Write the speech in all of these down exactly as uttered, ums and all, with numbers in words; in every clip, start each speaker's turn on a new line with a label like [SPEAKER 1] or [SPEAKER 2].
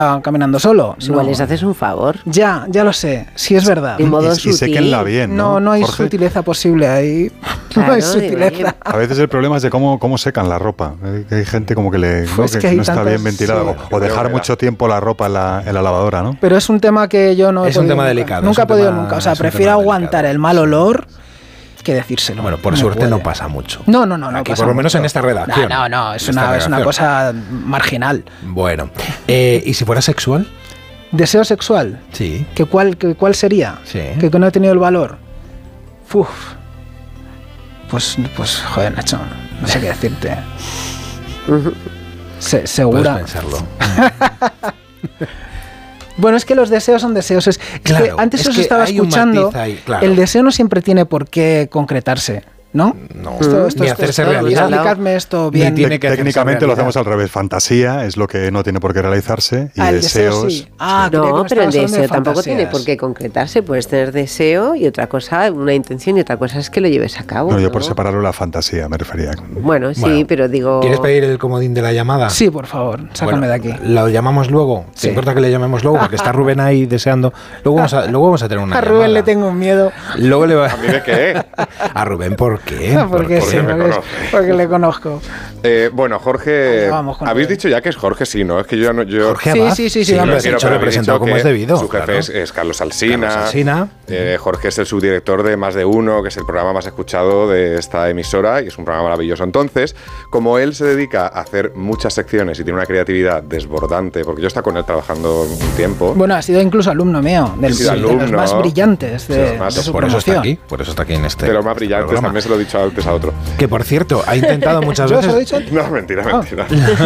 [SPEAKER 1] caminando solo.
[SPEAKER 2] Pues igual
[SPEAKER 1] no.
[SPEAKER 2] les haces un favor.
[SPEAKER 1] Ya, ya lo sé, sí es verdad.
[SPEAKER 2] De modo
[SPEAKER 3] y, y séquenla bien, ¿no?
[SPEAKER 1] No, no hay
[SPEAKER 3] Jorge?
[SPEAKER 1] sutileza posible ahí.
[SPEAKER 2] Claro,
[SPEAKER 1] no hay sutileza.
[SPEAKER 3] A veces el problema es de cómo, cómo secan la ropa. Hay, hay gente como que, le, ¿no?
[SPEAKER 1] Pues
[SPEAKER 3] que,
[SPEAKER 1] que hay
[SPEAKER 3] no está
[SPEAKER 1] tantas,
[SPEAKER 3] bien ventilada.
[SPEAKER 1] sí.
[SPEAKER 3] O, o dejar mucho tiempo la ropa en la, en la lavadora, ¿no?
[SPEAKER 1] Pero es un tema que yo no he
[SPEAKER 4] Es un
[SPEAKER 1] podido
[SPEAKER 4] tema
[SPEAKER 1] nunca.
[SPEAKER 4] delicado,
[SPEAKER 1] Nunca
[SPEAKER 4] es
[SPEAKER 1] he
[SPEAKER 4] un
[SPEAKER 1] podido
[SPEAKER 4] tema-
[SPEAKER 1] nunca. O sea,
[SPEAKER 4] es un
[SPEAKER 1] prefiero
[SPEAKER 4] tema
[SPEAKER 1] aguantar
[SPEAKER 4] delicado,
[SPEAKER 1] el mal
[SPEAKER 4] sí.
[SPEAKER 1] olor que decírselo.
[SPEAKER 4] Bueno, por
[SPEAKER 1] No
[SPEAKER 4] suerte
[SPEAKER 1] puede.
[SPEAKER 4] no pasa mucho.
[SPEAKER 1] No, no, no. no
[SPEAKER 4] Aquí,
[SPEAKER 1] pasa
[SPEAKER 4] por lo menos
[SPEAKER 1] mucho.
[SPEAKER 4] en esta redacción.
[SPEAKER 1] No, no, no. Es,
[SPEAKER 4] En esta
[SPEAKER 1] una, es una
[SPEAKER 4] redacción.
[SPEAKER 1] cosa marginal.
[SPEAKER 4] Bueno, eh, ¿y si fuera sexual?
[SPEAKER 1] ¿Deseo sexual?
[SPEAKER 4] Sí.
[SPEAKER 1] ¿Que cuál, que, ¿Cuál sería?
[SPEAKER 4] Sí.
[SPEAKER 1] ¿Que, que no he tenido el valor? Uf. Pues, pues, joder, Nacho, no sé qué decirte. Se, segura.
[SPEAKER 4] Puedes pensarlo.
[SPEAKER 1] Bueno, es que los deseos son deseos. Es, es
[SPEAKER 4] Claro,
[SPEAKER 1] que antes
[SPEAKER 4] es
[SPEAKER 1] os
[SPEAKER 4] que
[SPEAKER 1] estaba
[SPEAKER 4] hay un
[SPEAKER 1] escuchando.
[SPEAKER 4] matiz ahí, claro.
[SPEAKER 1] El deseo no siempre tiene por qué concretarse, ¿no?
[SPEAKER 4] No,
[SPEAKER 1] Esto, esto,
[SPEAKER 4] ni
[SPEAKER 1] esto,
[SPEAKER 4] hacerse
[SPEAKER 1] esto,
[SPEAKER 4] realidad.
[SPEAKER 1] explicadme esto bien.
[SPEAKER 4] Ni tiene
[SPEAKER 3] Tec-
[SPEAKER 4] que hacerse
[SPEAKER 3] técnicamente lo
[SPEAKER 4] realidad.
[SPEAKER 3] hacemos al revés. Fantasía es lo que no tiene por qué realizarse. Y
[SPEAKER 1] Ah, el deseo
[SPEAKER 3] deseos.
[SPEAKER 1] sí. Ah, creía que
[SPEAKER 2] No,
[SPEAKER 1] me
[SPEAKER 2] pero el
[SPEAKER 1] estabas hablando
[SPEAKER 2] deseo
[SPEAKER 1] de
[SPEAKER 2] tampoco tiene
[SPEAKER 1] fantasías.
[SPEAKER 2] por qué concretarse. Puedes tener deseo y otra cosa, una intención y otra cosa es que lo lleves a cabo.
[SPEAKER 3] No, yo
[SPEAKER 2] ¿no?
[SPEAKER 3] por separarlo la fantasía me refería.
[SPEAKER 2] Bueno, sí,
[SPEAKER 4] Bueno,
[SPEAKER 2] pero digo...
[SPEAKER 4] ¿Quieres pedir el comodín de la llamada?
[SPEAKER 1] Sí, por favor, sácame
[SPEAKER 4] Bueno,
[SPEAKER 1] de aquí.
[SPEAKER 4] ¿Lo llamamos luego? ¿Te
[SPEAKER 1] Sí.
[SPEAKER 4] importa que le llamemos luego? Porque está Rubén ahí deseando. Luego vamos a, luego vamos a tener una
[SPEAKER 1] A Rubén
[SPEAKER 4] llamada.
[SPEAKER 1] le tengo un miedo.
[SPEAKER 4] Luego le va...
[SPEAKER 5] ¿A mí de qué?
[SPEAKER 4] ¿A Rubén por qué?
[SPEAKER 1] Porque,
[SPEAKER 5] porque
[SPEAKER 1] sí,
[SPEAKER 5] me
[SPEAKER 1] porque,
[SPEAKER 5] conoce.
[SPEAKER 1] porque le conozco.
[SPEAKER 5] Eh, bueno, Jorge,
[SPEAKER 1] Allá vamos con
[SPEAKER 5] habéis
[SPEAKER 1] Rubén.
[SPEAKER 5] dicho ya que es Jorge, sí, ¿no? Es que yo ya no... Yo,
[SPEAKER 4] Jorge
[SPEAKER 1] Sí,
[SPEAKER 4] Abad.
[SPEAKER 1] sí, sí, sí,
[SPEAKER 4] lo
[SPEAKER 1] hombre.
[SPEAKER 4] has
[SPEAKER 5] quiero,
[SPEAKER 4] dicho,
[SPEAKER 5] pero
[SPEAKER 4] lo he
[SPEAKER 5] habéis
[SPEAKER 4] presentado
[SPEAKER 5] dicho
[SPEAKER 4] como
[SPEAKER 5] que
[SPEAKER 4] es debido.
[SPEAKER 5] Su jefe
[SPEAKER 4] claro.
[SPEAKER 5] es, es Carlos Alsina.
[SPEAKER 4] Carlos Alsina.
[SPEAKER 5] Eh, Jorge es el subdirector de Más de Uno, que es el programa más escuchado de esta emisora y es un programa maravilloso. Entonces, como él se dedica a hacer muchas secciones y tiene una creatividad desbordante, porque yo he estado con él trabajando un tiempo.
[SPEAKER 1] Bueno, ha sido incluso alumno mío, del,
[SPEAKER 5] He sido
[SPEAKER 1] de los
[SPEAKER 5] alumno.
[SPEAKER 1] más brillantes de,
[SPEAKER 5] Sí, los más-
[SPEAKER 1] de su
[SPEAKER 4] Por eso está
[SPEAKER 1] promoción.
[SPEAKER 4] aquí. Por eso está aquí en este
[SPEAKER 5] de los más
[SPEAKER 4] este
[SPEAKER 5] brillantes,
[SPEAKER 4] programa.
[SPEAKER 5] también se lo he dicho antes a otro.
[SPEAKER 4] Que por cierto, ha intentado muchas
[SPEAKER 1] ¿Yo os lo he
[SPEAKER 4] veces.
[SPEAKER 1] dicho antes?
[SPEAKER 5] No, mentira,
[SPEAKER 1] Ah.
[SPEAKER 5] mentira.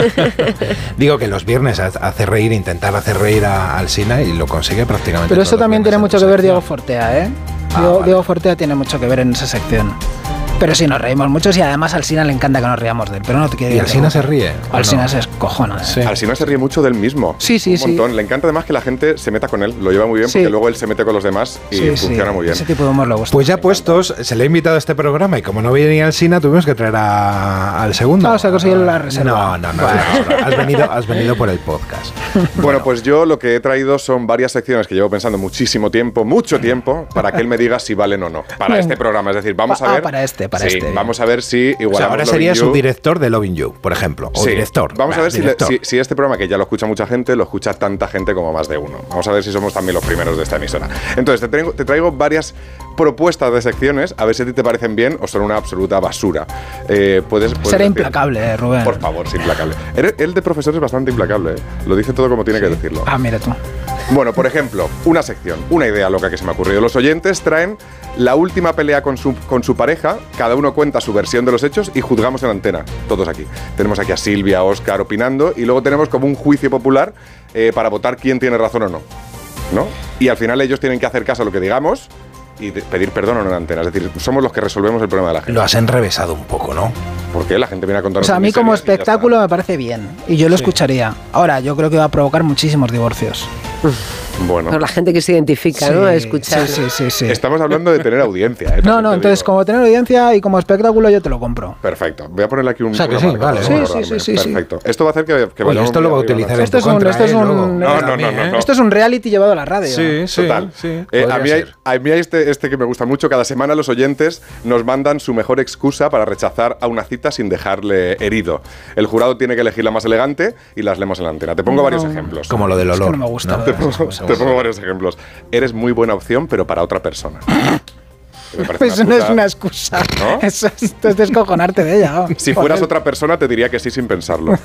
[SPEAKER 4] Digo que los viernes hace reír, intentar hacer reír a Alsina y lo consigue prácticamente.
[SPEAKER 1] Pero
[SPEAKER 4] todos
[SPEAKER 1] eso
[SPEAKER 4] los
[SPEAKER 1] también
[SPEAKER 4] viernes
[SPEAKER 1] tiene
[SPEAKER 4] en
[SPEAKER 1] mucho
[SPEAKER 4] su
[SPEAKER 1] que ver
[SPEAKER 4] sección.
[SPEAKER 1] Diego Fortea, ¿eh?
[SPEAKER 4] Ah,
[SPEAKER 1] Diego,
[SPEAKER 4] vale.
[SPEAKER 1] Diego Fortea tiene mucho que ver en esa sección. Pero sí, nos reímos mucho y además a Alsina le encanta que nos riamos de él. Pero no te quiero
[SPEAKER 4] ¿Y Alsina se ríe? ¿o
[SPEAKER 1] Alsina
[SPEAKER 4] no?
[SPEAKER 1] se cojona.
[SPEAKER 4] Sí.
[SPEAKER 5] Alsina se ríe mucho del mismo.
[SPEAKER 1] Sí, sí,
[SPEAKER 5] un
[SPEAKER 1] sí.
[SPEAKER 5] montón. Le encanta además que la gente se meta con él. Lo lleva muy bien
[SPEAKER 1] Sí.
[SPEAKER 5] porque luego él se mete con los demás y
[SPEAKER 1] Sí,
[SPEAKER 5] funciona
[SPEAKER 1] sí,
[SPEAKER 5] muy bien.
[SPEAKER 1] Ese tipo de humor le gusta.
[SPEAKER 4] Pues ya puestos, se le ha invitado a este programa y como no venía Alsina, tuvimos que traer a- al segundo.
[SPEAKER 1] Ah, o sea, conseguir la reserva.
[SPEAKER 4] No, no, no.
[SPEAKER 1] Bueno.
[SPEAKER 4] no, no. Has, venido, has venido por el podcast.
[SPEAKER 5] Bueno, pues yo lo que he traído son varias secciones que llevo pensando muchísimo tiempo, mucho tiempo, para que él me diga si valen o no. Para
[SPEAKER 1] Venga.
[SPEAKER 5] este programa, es decir, vamos
[SPEAKER 1] Ah,
[SPEAKER 5] a ver.
[SPEAKER 1] para este, para
[SPEAKER 5] sí,
[SPEAKER 1] este.
[SPEAKER 5] Vamos a ver si
[SPEAKER 4] O
[SPEAKER 5] igual.
[SPEAKER 4] sea, ahora sería subdirector de Loving You, por ejemplo. O
[SPEAKER 5] Sí,
[SPEAKER 4] director.
[SPEAKER 5] Vamos a
[SPEAKER 4] Va,
[SPEAKER 5] ver si, le-
[SPEAKER 4] director.
[SPEAKER 5] si, si este programa, que ya lo escucha mucha gente, lo escucha tanta gente como Más de Uno. Vamos a ver si somos también los primeros de esta emisora. Entonces, te traigo, te traigo varias propuestas de secciones, a ver si a ti te parecen bien o son una absoluta basura. Eh, puedes, puedes
[SPEAKER 1] Será
[SPEAKER 5] decir-
[SPEAKER 1] implacable, eh, Rubén.
[SPEAKER 5] Por favor, sí, implacable. Él, él de profesor es bastante implacable, ¿eh? Lo dice todo como tiene que decirlo.
[SPEAKER 1] Ah, mira tú.
[SPEAKER 5] Bueno, por ejemplo, una sección, una idea loca que se me ha ocurrido. Los oyentes traen la última pelea con su, con su pareja, cada uno cuenta su versión de los hechos y juzgamos en antena, todos aquí. Tenemos aquí a Silvia, a Óscar opinando y luego tenemos como un juicio popular eh, para votar quién tiene razón o no, ¿no? Y al final ellos tienen que hacer caso a lo que digamos y de- pedir perdón o no en antena. Es decir, somos los que resolvemos el problema de la gente.
[SPEAKER 4] Lo has enrevesado un poco, ¿no?
[SPEAKER 5] Porque la gente viene a
[SPEAKER 1] O
[SPEAKER 5] contarnos
[SPEAKER 1] sea, a mí como
[SPEAKER 5] miserias y ya está.
[SPEAKER 1] espectáculo me parece bien. Y yo lo escucharía. Ahora, yo creo que va a provocar muchísimos divorcios.
[SPEAKER 5] Bueno,
[SPEAKER 2] Por la gente que se identifica, ¿no? A escuchar.
[SPEAKER 1] Sí, sí, sí, sí.
[SPEAKER 5] estamos hablando de tener audiencia, ¿eh?
[SPEAKER 1] No,
[SPEAKER 5] También
[SPEAKER 1] no,
[SPEAKER 5] te
[SPEAKER 1] entonces
[SPEAKER 5] digo.
[SPEAKER 1] como tener audiencia y como espectáculo yo te lo compro.
[SPEAKER 5] Perfecto. Voy a ponerle aquí un.
[SPEAKER 4] O sea, que
[SPEAKER 5] una
[SPEAKER 4] sí,
[SPEAKER 5] marca
[SPEAKER 4] vale,
[SPEAKER 5] para
[SPEAKER 1] sí,
[SPEAKER 5] acordarme.
[SPEAKER 1] sí, sí, sí,
[SPEAKER 5] Perfecto. Esto va a hacer que, que
[SPEAKER 4] Oye,
[SPEAKER 5] vayamos
[SPEAKER 4] esto
[SPEAKER 5] muy
[SPEAKER 4] lo va a
[SPEAKER 5] arriba,
[SPEAKER 4] utilizar
[SPEAKER 5] ¿no?
[SPEAKER 4] en
[SPEAKER 1] Esto
[SPEAKER 4] tu
[SPEAKER 1] es un-
[SPEAKER 4] contra,
[SPEAKER 1] esto es
[SPEAKER 4] ¿eh?
[SPEAKER 1] un-
[SPEAKER 4] Luego.
[SPEAKER 1] No,
[SPEAKER 5] no,
[SPEAKER 4] A mí,
[SPEAKER 5] no, no,
[SPEAKER 4] ¿eh?
[SPEAKER 5] no.
[SPEAKER 1] Esto es un reality llevado a la radio.
[SPEAKER 4] Sí, sí,
[SPEAKER 5] Total.
[SPEAKER 4] sí.
[SPEAKER 5] Eh,
[SPEAKER 4] podría
[SPEAKER 5] a mí, hay,
[SPEAKER 4] ser.
[SPEAKER 5] a mí hay este, este que me gusta mucho. Cada semana los oyentes nos mandan su mejor excusa para rechazar a una cita sin dejarle herido. El jurado tiene que elegir la más elegante y las leemos en la antena. Te pongo
[SPEAKER 1] No.
[SPEAKER 5] varios ejemplos.
[SPEAKER 4] Como lo del
[SPEAKER 1] Es que
[SPEAKER 4] olor.
[SPEAKER 1] no me gusta.
[SPEAKER 4] ¿no?
[SPEAKER 1] lo de las
[SPEAKER 5] Te
[SPEAKER 1] cosas.
[SPEAKER 5] pongo varios ejemplos. Eres muy buena opción, pero para otra persona. Que me parece
[SPEAKER 1] Pues
[SPEAKER 5] una
[SPEAKER 1] no es
[SPEAKER 5] excusa-
[SPEAKER 1] una excusa.
[SPEAKER 5] ¿No?
[SPEAKER 1] Eso es, esto es descojonarte de ella. vamos.
[SPEAKER 5] Si fueras
[SPEAKER 1] Joder.
[SPEAKER 5] otra persona, te diría que sí sin pensarlo.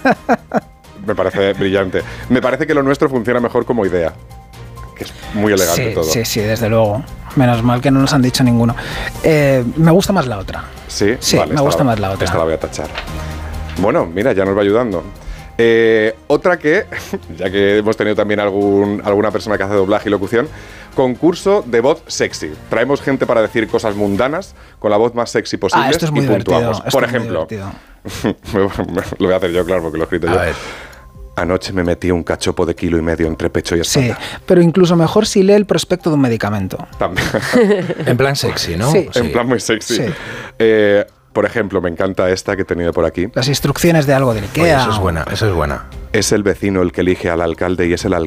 [SPEAKER 5] Me parece brillante. Me parece que lo nuestro funciona mejor como idea. Que es muy elegante
[SPEAKER 1] Sí,
[SPEAKER 5] todo.
[SPEAKER 1] sí, sí, desde luego. Menos mal que no nos han dicho ninguno. Eh, me gusta más la otra.
[SPEAKER 5] Sí,
[SPEAKER 1] Sí,
[SPEAKER 5] Vale,
[SPEAKER 1] me
[SPEAKER 5] esta
[SPEAKER 1] gusta más la otra.
[SPEAKER 5] Esta la voy a tachar. Bueno, mira, ya nos va ayudando. Eh, otra que, ya que hemos tenido también algún, alguna persona que hace doblaje y locución, concurso de voz sexy. Traemos gente para decir cosas mundanas con la voz más sexy posible
[SPEAKER 1] Ah, esto es muy
[SPEAKER 5] y
[SPEAKER 1] divertido.
[SPEAKER 5] puntuamos.
[SPEAKER 1] esto
[SPEAKER 5] Por
[SPEAKER 1] es muy
[SPEAKER 5] ejemplo,
[SPEAKER 1] divertido.
[SPEAKER 5] lo voy a hacer yo, claro, porque lo he escrito
[SPEAKER 4] A
[SPEAKER 5] yo.
[SPEAKER 4] ver.
[SPEAKER 5] Anoche me metí un cachopo de kilo y medio entre pecho y
[SPEAKER 1] Sí,
[SPEAKER 5] espalda.
[SPEAKER 1] pero incluso mejor si lee el prospecto de un medicamento.
[SPEAKER 5] También.
[SPEAKER 4] En plan sexy, ¿no?
[SPEAKER 1] Sí.
[SPEAKER 5] En plan muy sexy.
[SPEAKER 1] Sí.
[SPEAKER 5] Eh, por ejemplo, me encanta esta que he tenido por aquí.
[SPEAKER 1] Las instrucciones de algo del
[SPEAKER 4] Oye,
[SPEAKER 1] IKEA.
[SPEAKER 4] eso es buena, eso es buena.
[SPEAKER 5] Es el vecino el que elige al alcalde y es el alcalde